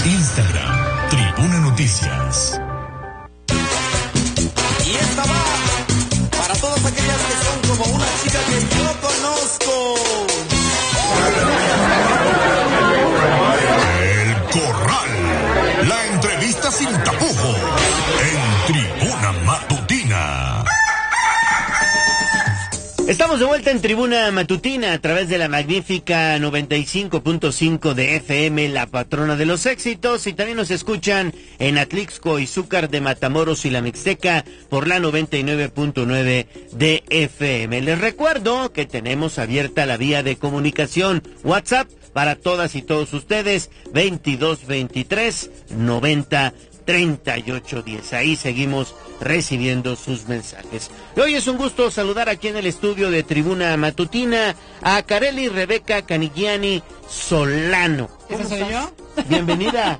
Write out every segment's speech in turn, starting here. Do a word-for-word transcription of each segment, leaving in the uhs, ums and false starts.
Instagram, Tribuna Noticias. Y esta va para todas aquellas que son como una chica que yo conozco. El Corral. La entrevista sin tapujos en Tribuna Matutina. Estamos de vuelta en Tribuna Matutina a través de la magnífica noventa y cinco punto cinco de F M, la patrona de los éxitos, y también nos escuchan en Atlixco, Izúcar de Matamoros y la Mixteca por la noventa y nueve punto nueve de F M. Les recuerdo que tenemos abierta la vía de comunicación WhatsApp para todas y todos ustedes, veintidós veintitrés noventa treinta y ocho diez. Ahí seguimos recibiendo sus mensajes. Y hoy es un gusto saludar aquí en el estudio de Tribuna Matutina a Kareli Rebeca Canigiani Solano. ¿Esa soy yo? Bienvenida.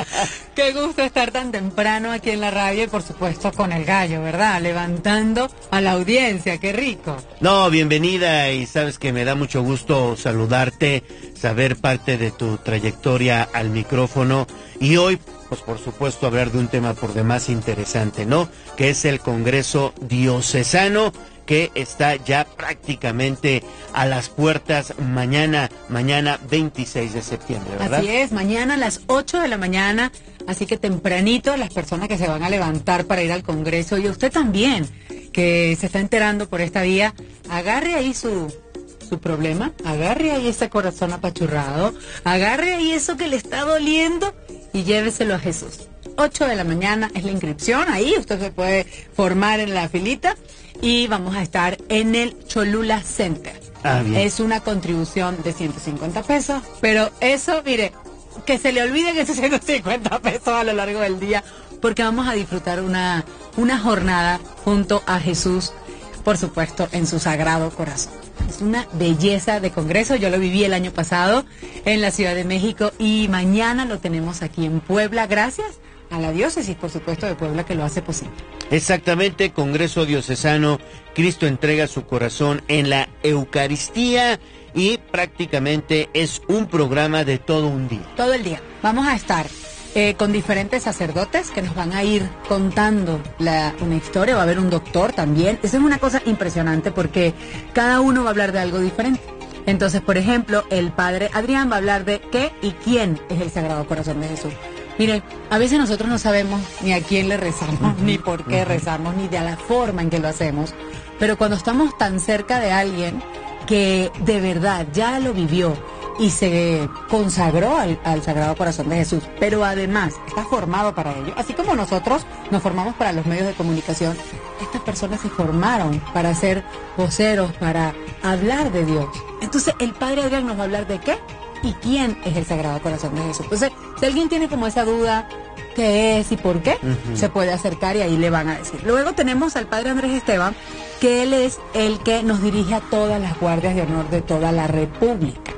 Qué gusto estar tan temprano aquí en la radio y por supuesto con el gallo, ¿verdad? Levantando a la audiencia, qué rico. No, bienvenida, y sabes que me da mucho gusto saludarte, saber parte de tu trayectoria al micrófono, y hoy pues por supuesto hablar de un tema por demás interesante, ¿no? Que es el Congreso Diocesano, que está ya prácticamente a las puertas mañana, mañana veintiséis de septiembre, ¿verdad? Así es, mañana a las ocho de la mañana, así que tempranito las personas que se van a levantar para ir al Congreso, y usted también, que se está enterando por esta vía, agarre ahí su... su problema, agarre ahí ese corazón apachurrado, agarre ahí eso que le está doliendo y lléveselo a Jesús. ocho de la mañana es la inscripción, ahí usted se puede formar en la filita y vamos a estar en el Cholula Center. Ah, bien. Es una contribución de ciento cincuenta pesos, pero eso, mire, que se le olviden esos ciento cincuenta pesos a lo largo del día, porque vamos a disfrutar una, una jornada junto a Jesús, por supuesto, en su sagrado corazón. Es una belleza de congreso, yo lo viví el año pasado en la Ciudad de México y mañana lo tenemos aquí en Puebla, gracias a la diócesis, por supuesto, de Puebla, que lo hace posible. Exactamente, Congreso Diocesano, Cristo entrega su corazón en la Eucaristía, y prácticamente es un programa de todo un día. Todo el día. Vamos a estar Eh, con diferentes sacerdotes que nos van a ir contando la, una historia, va a haber un doctor también. Eso es una cosa impresionante porque cada uno va a hablar de algo diferente. Entonces, por ejemplo, el padre Adrián va a hablar de qué y quién es el Sagrado Corazón de Jesús. Miren, a veces nosotros no sabemos ni a quién le rezamos, ni por qué rezamos, ni de la forma en que lo hacemos, pero cuando estamos tan cerca de alguien que de verdad ya lo vivió y se consagró al, al Sagrado Corazón de Jesús, pero además está formado para ello, así como nosotros nos formamos para los medios de comunicación, estas personas se formaron para ser voceros, para hablar de Dios. Entonces el padre Adrián nos va a hablar de qué y quién es el Sagrado Corazón de Jesús. Entonces, si alguien tiene como esa duda, qué es y por qué, uh-huh, se puede acercar y ahí le van a decir. Luego tenemos al padre Andrés Esteban, que él es el que nos dirige a todas las guardias de honor de toda la República.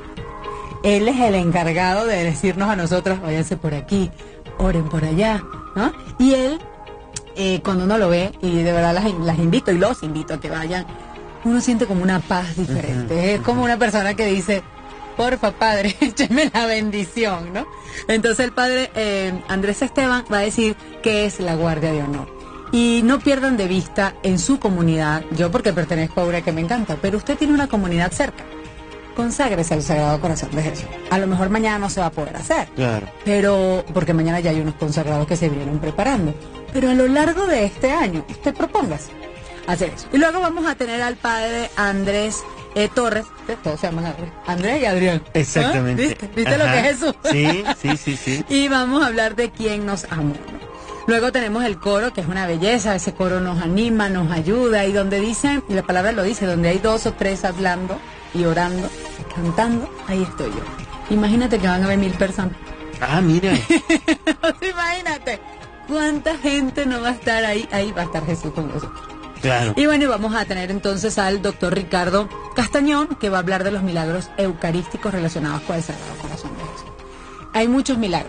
Él es el encargado de decirnos a nosotros, váyanse por aquí, oren por allá, ¿no? Y él, eh, cuando uno lo ve, y de verdad las, las invito y los invito a que vayan, uno siente como una paz diferente. Uh-huh. Es como una persona que dice, porfa, padre, écheme la bendición, ¿no? Entonces el padre eh, Andrés Esteban va a decir qué es la Guardia de Honor. Y no pierdan de vista en su comunidad, yo porque pertenezco a una que me encanta, pero usted tiene una comunidad cerca. Conságrese al Sagrado Corazón de Jesús. A lo mejor mañana no se va a poder hacer. Claro. Pero, porque mañana ya hay unos consagrados que se vienen preparando. Pero a lo largo de este año, usted propóngase hacer eso. Y luego vamos a tener al padre Andrés eh, Torres, todos se llaman Andrés, Andrés y Adrián. Exactamente. ¿Ah? ¿Viste? ¿Viste lo que es Jesús? Sí, sí, sí, sí. Y vamos a hablar de quién nos amó, ¿no? Luego tenemos el coro, que es una belleza, ese coro nos anima, nos ayuda, y donde dice, y la palabra lo dice, donde hay dos o tres hablando y orando, cantando, ahí estoy yo. Imagínate que van a haber mil personas. Ah, mira. Imagínate, cuánta gente no va a estar ahí, ahí va a estar Jesús con nosotros. Claro. Y bueno, vamos a tener entonces al doctor Ricardo Castañón, que va a hablar de los milagros eucarísticos relacionados con el Sagrado Corazón de Jesús. Hay muchos milagros.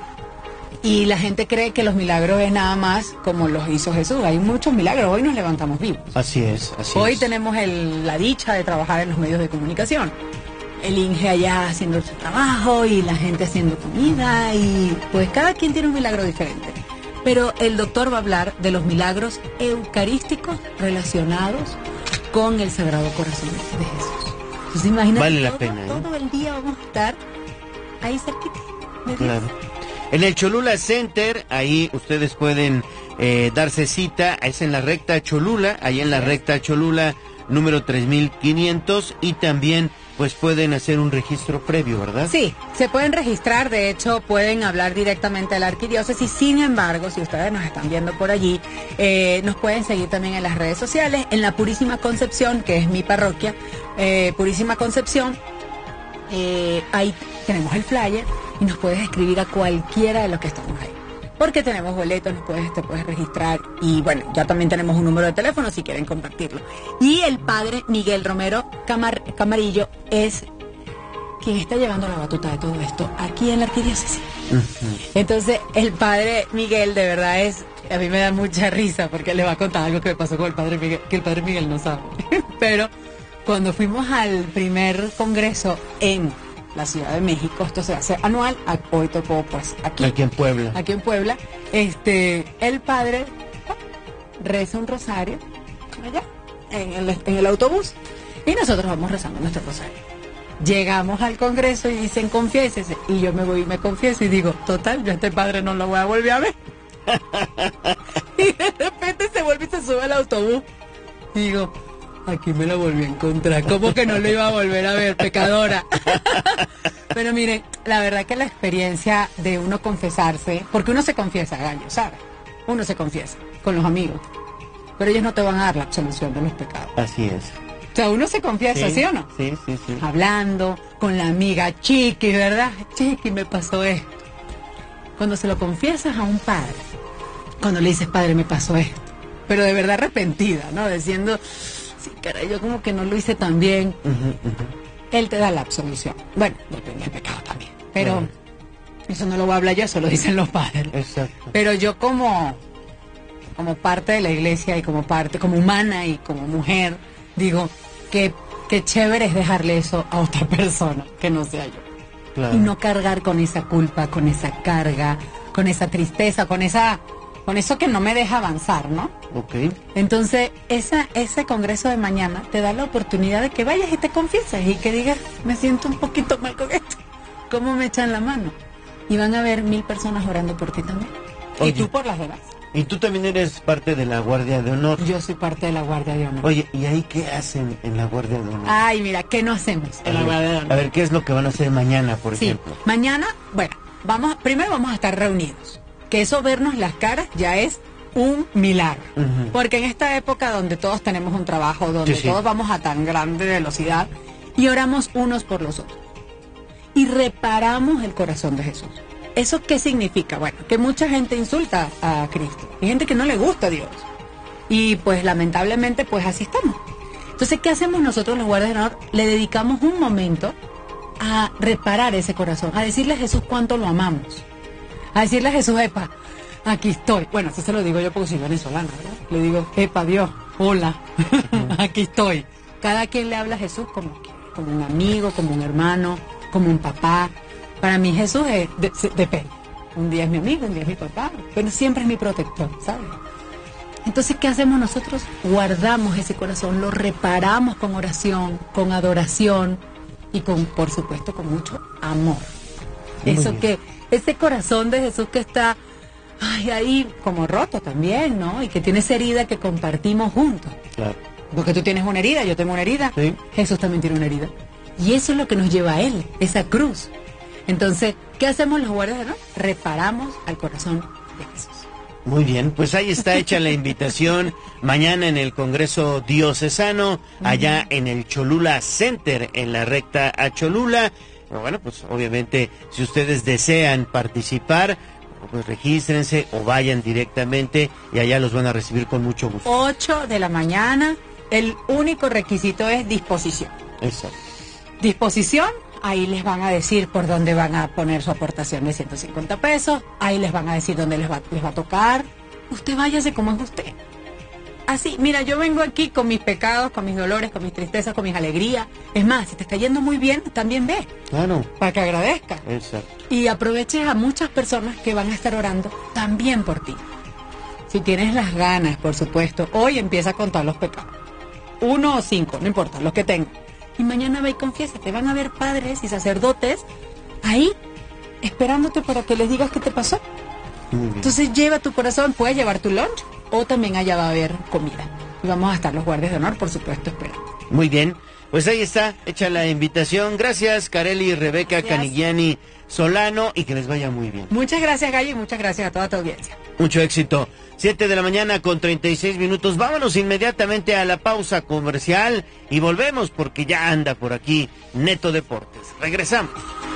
Y la gente cree que los milagros es nada más como los hizo Jesús. Hay muchos milagros. Hoy nos levantamos vivos. Así es, así Hoy es. tenemos el, la dicha de trabajar en los medios de comunicación. el Inge allá haciendo su trabajo y la gente haciendo comida y pues cada quien tiene un milagro diferente. Pero el doctor va a hablar de los milagros eucarísticos relacionados con el Sagrado Corazón de Jesús. Entonces imagínate, vale la todo, pena, ¿eh? todo el día vamos a estar ahí cerquita de Dios. Claro. En el Cholula Center, ahí ustedes pueden eh, darse cita, es en la recta Cholula, ahí en la recta Cholula número tres mil quinientos, y también pues pueden hacer un registro previo, ¿verdad? Sí, se pueden registrar, de hecho pueden hablar directamente a la arquidiócesis. Sin embargo, si ustedes nos están viendo por allí, eh, nos pueden seguir también en las redes sociales, en la Purísima Concepción, que es mi parroquia, eh, Purísima Concepción, eh, ahí tenemos el flyer y nos puedes escribir a cualquiera de los que estamos ahí. Porque tenemos boletos, nos puedes, te puedes registrar y bueno, ya también tenemos un número de teléfono si quieren compartirlo. Y el padre Miguel Romero Camar, Camarillo es quien está llevando la batuta de todo esto aquí en la arquidiócesis. Uh-huh. Entonces, el padre Miguel de verdad es, a mí me da mucha risa porque le va a contar algo que me pasó con el padre Miguel, que el padre Miguel no sabe. Pero cuando fuimos al primer congreso en la Ciudad de México, esto se hace anual, hoy tocó pues aquí. Aquí en Puebla. Aquí en Puebla, este, el padre reza un rosario allá, en el, en el autobús, y nosotros vamos rezando nuestro rosario. Llegamos al congreso y dicen confiésese, y yo me voy y me confieso y digo, total, yo a este padre no lo voy a volver a ver. Y de repente se vuelve y se sube al autobús, y digo, aquí me lo volví a encontrar. ¿Cómo que no lo iba a volver a ver, pecadora? Pero miren, la verdad que la experiencia de uno confesarse, porque uno se confiesa, Gallo, ¿sabes? Uno se confiesa con los amigos, pero ellos no te van a dar la absolución de los pecados. Así es. O sea, uno se confiesa, ¿sí, ¿sí o no? Sí, sí, sí. Hablando con la amiga Chiqui, ¿verdad? Chiqui, me pasó esto. Cuando se lo confiesas a un padre, cuando le dices, padre, me pasó esto, pero de verdad arrepentida, ¿no? Diciendo, sí, caray, yo como que no lo hice tan bien. Uh-huh, uh-huh. Él te da la absolución. Bueno, depende del pecado también. Pero uh-huh. eso no lo voy a hablar yo, eso lo dicen los padres. Exacto. Pero yo como, como parte de la iglesia y como parte, como humana y como mujer, digo que qué chévere es dejarle eso a otra persona, que no sea yo. Claro. Y no cargar con esa culpa, con esa carga, con esa tristeza, con esa... con eso que no me deja avanzar, ¿no? Ok. Entonces, esa, ese congreso de mañana te da la oportunidad de que vayas y te confieses y que digas, me siento un poquito mal con esto. ¿Cómo me echan la mano? Y van a haber mil personas orando por ti también. Oye, y tú por las demás. Y tú también eres parte de la Guardia de Honor. Yo soy parte de la Guardia de Honor. Oye, ¿y ahí qué hacen en la Guardia de Honor? Ay, mira, ¿qué no hacemos en la Guardia de Honor? A ver, ¿qué es lo que van a hacer mañana, por sí, ejemplo? Mañana, bueno, vamos, primero vamos a estar reunidos. Que eso, vernos las caras, ya es un milagro. Uh-huh. Porque en esta época donde todos tenemos un trabajo, donde sí, sí. todos vamos a tan grande velocidad, y oramos unos por los otros. Y reparamos el corazón de Jesús. ¿Eso qué significa? Bueno, que mucha gente insulta a Cristo. Hay gente que no le gusta a Dios. Y pues lamentablemente, pues así estamos. Entonces, ¿qué hacemos nosotros los guardias de honor? Le dedicamos un momento a reparar ese corazón, a decirle a Jesús cuánto lo amamos. A decirle a Jesús, epa, aquí estoy. Bueno, eso se lo digo yo porque soy venezolana, ¿verdad? Le digo, epa, Dios, hola, uh-huh. aquí estoy. Cada quien le habla a Jesús como, como un amigo, como un hermano, como un papá. Para mí Jesús es, de, depende. Un día es mi amigo, un día es mi papá, pero siempre es mi protector, ¿sabes? Entonces, ¿qué hacemos nosotros? Guardamos ese corazón, lo reparamos con oración, con adoración y con, por supuesto, con mucho amor. Muy Eso bien. que... Ese corazón de Jesús que está ay, ahí como roto también, ¿no? Y que tiene esa herida que compartimos juntos. Claro. Porque tú tienes una herida, yo tengo una herida. Sí. Jesús también tiene una herida. Y eso es lo que nos lleva a Él, esa cruz. Entonces, ¿qué hacemos los guardias de honor? Reparamos al corazón de Jesús. Muy bien, pues ahí está hecha la invitación. Mañana en el Congreso Diocesano, allá uh-huh. en el Cholula Center, en la recta a Cholula. Bueno, pues obviamente si ustedes desean participar, pues regístrense o vayan directamente y allá los van a recibir con mucho gusto. ocho de la mañana, el único requisito es disposición. Exacto. Disposición, ahí les van a decir por dónde van a poner su aportación de ciento cincuenta pesos, ahí les van a decir dónde les va, les va a tocar. Usted váyase como es usted. así, mira, yo vengo aquí con mis pecados, con mis dolores, con mis tristezas, con mis alegrías. Es más, si te está yendo muy bien, también ve. Claro. Para que agradezcas. Exacto. Y aproveches a muchas personas que van a estar orando también por ti. Si tienes las ganas, por supuesto, hoy empieza a contar los pecados. Uno o cinco, no importa, los que tengas. Y mañana ve y confiesa. Te van a ver padres y sacerdotes ahí, esperándote para que les digas qué te pasó. Entonces lleva tu corazón, puedes llevar tu lunch o también allá va a haber comida. Y vamos a estar los guardias de honor, por supuesto, esperando. Muy bien, pues ahí está, hecha la invitación. Gracias, Kareli y Rebeca gracias. Canigiani Solano, y que les vaya muy bien. Muchas gracias, Gallo, y muchas gracias a toda tu audiencia. Mucho éxito. Siete de la mañana con treinta y seis minutos. Vámonos inmediatamente a la pausa comercial y volvemos porque ya anda por aquí Neto Deportes. Regresamos.